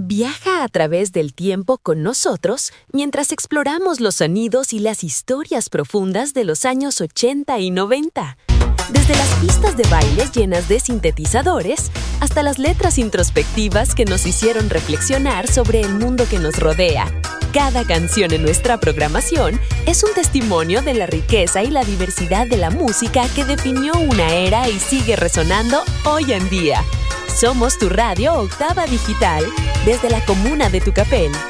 Viaja a través del tiempo con nosotros mientras exploramos los sonidos y las historias profundas de los años 80 y 90. Desde las pistas de baile llenas de sintetizadores hasta las letras introspectivas que nos hicieron reflexionar sobre el mundo que nos rodea. Cada canción en nuestra programación es un testimonio de la riqueza y la diversidad de la música que definió una era y sigue resonando hoy en día. Somos tu radio Octava Digital desde la comuna de Tucapel.